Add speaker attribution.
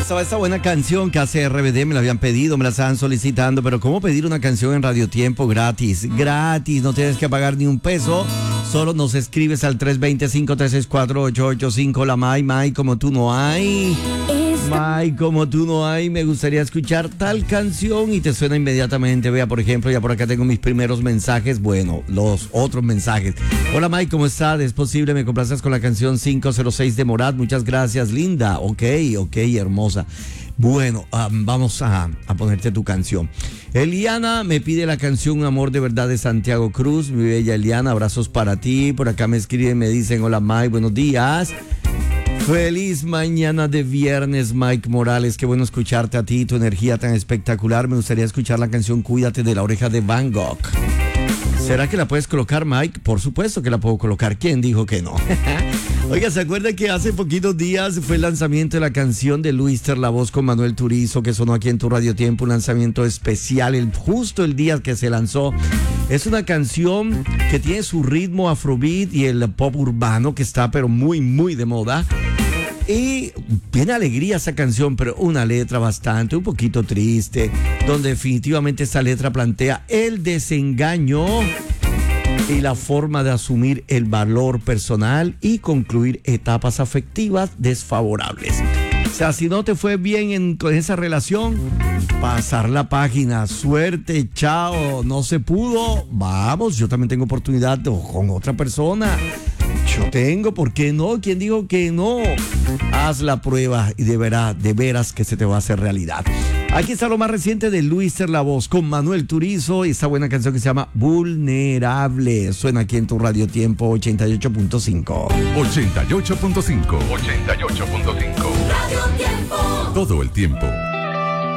Speaker 1: estaba esta buena canción que hace RBD, me la habían pedido, me la estaban solicitando, pero ¿cómo pedir una canción en Radio Tiempo gratis? Gratis, no tienes que pagar ni un peso, solo nos escribes al 320-536-4885. La May, como tú no hay. May, como tú no hay, me gustaría escuchar tal canción y te suena inmediatamente. Vea, por ejemplo, ya por acá tengo mis primeros mensajes, bueno, los otros mensajes. Hola May, ¿cómo estás? ¿Es posible? Me complaces con la canción 506 de Morat. Muchas gracias, linda. Ok, hermosa. Bueno, vamos a ponerte tu canción. Eliana me pide la canción Un amor de verdad de Santiago Cruz. Mi bella Eliana, abrazos para ti. Por acá me escriben, me dicen, hola May, buenos días. Feliz mañana de viernes, Mike Morales. Qué bueno escucharte a ti, tu energía tan espectacular. Me gustaría escuchar la canción Cuídate de la Oreja de Van Gogh. ¿Será que la puedes colocar, Mike? Por supuesto que la puedo colocar. ¿Quién dijo que no? Oiga, ¿se acuerda que hace poquitos días fue el lanzamiento de la canción de Luister La Voz con Manuel Turizo, que sonó aquí en tu Radio Tiempo? Un lanzamiento especial, justo el día que se lanzó. Es una canción que tiene su ritmo afrobeat y el pop urbano que está pero muy, muy de moda. Y tiene alegría esa canción, pero una letra un poquito triste, donde definitivamente esta letra plantea el desengaño y la forma de asumir el valor personal y concluir etapas afectivas desfavorables. O sea, si no te fue bien con esa relación, pasar la página, suerte, chao, no se pudo, vamos, yo también tengo oportunidad con otra persona. Yo tengo, ¿por qué no? ¿Quién dijo que no? Haz la prueba y de veras que se te va a hacer realidad. Aquí está lo más reciente de Luister La Voz con Manuel Turizo y esta buena canción que se llama Vulnerable. Suena aquí en tu Radio Tiempo 88.5.
Speaker 2: 88.5. 88.5.
Speaker 3: Radio Tiempo.
Speaker 2: Todo el tiempo.